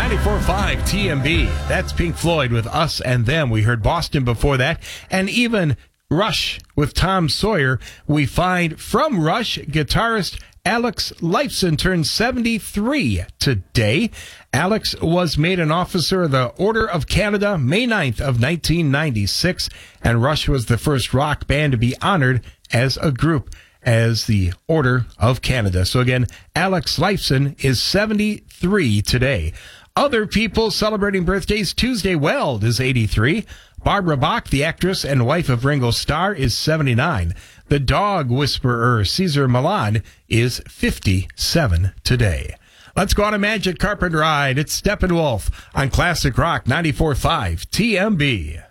94.5 TMB. That's Pink Floyd with Us and Them. We heard Boston before that. And even Rush with Tom Sawyer. We find from Rush, guitarist Alex Lifeson turned 73 today. Alex was made an officer of the Order of Canada May 9th of 1996. And Rush was the first rock band to be honored as a group as the Order of Canada. So again, Alex Lifeson is 73 today. Other people celebrating birthdays, Tuesday Weld is 83. Barbara Bach, the actress and wife of Ringo Starr, is 79. The dog whisperer, Cesar Millan, is 57 today. Let's go on a magic carpet ride. It's Steppenwolf on Classic Rock 94.5 TMB.